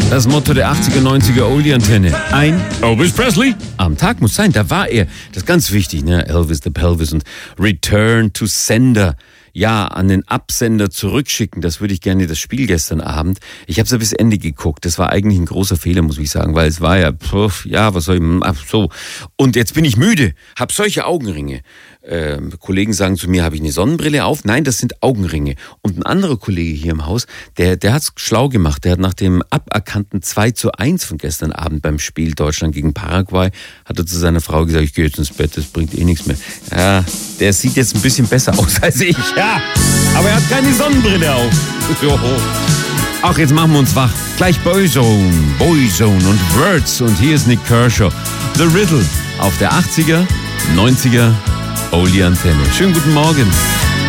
Das Motto der 80er, 90er Oldie-Antenne. Ein Elvis Presley am Tag muss sein, da war er. Das ist ganz wichtig, ne? Elvis the Pelvis und Return to Sender. Ja, an den Absender zurückschicken, das würde ich gerne, das Spiel gestern Abend. Ich habe es ja bis Ende geguckt, das war eigentlich ein großer Fehler, muss ich sagen, weil es war ja, was soll ich, so. Und jetzt bin ich müde, habe solche Augenringe. Kollegen sagen zu mir, habe ich eine Sonnenbrille auf? Nein, das sind Augenringe. Und ein anderer Kollege hier im Haus, der hat es schlau gemacht. Der hat nach dem aberkannten 2:1 von gestern Abend beim Spiel Deutschland gegen Paraguay, hat er zu seiner Frau gesagt, ich gehe jetzt ins Bett, das bringt eh nichts mehr. Ja, der sieht jetzt ein bisschen besser aus als ich. Ja, aber er hat keine Sonnenbrille auf. Ach, jetzt machen wir uns wach. Gleich Boyzone und Words. Und hier ist Nick Kershaw. The Riddle auf der 80er, 90er Oldie-Antenne. Schönen guten Morgen.